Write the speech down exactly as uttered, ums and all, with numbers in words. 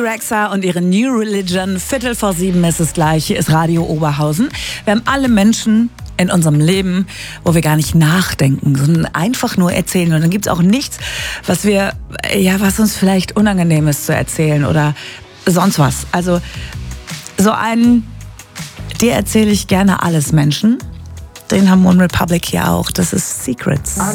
Rexa und ihre New Religion. Viertel vor sieben ist es gleich. Hier ist Radio Oberhausen. Wir haben alle Menschen in unserem Leben, wo wir gar nicht nachdenken, sondern einfach nur erzählen. Und dann gibt es auch nichts, was wir, ja, was uns vielleicht unangenehm ist zu erzählen oder sonst was. Also so einen, dir erzähle ich gerne alles, Menschen. Den haben One Republic hier auch. Das ist Secrets.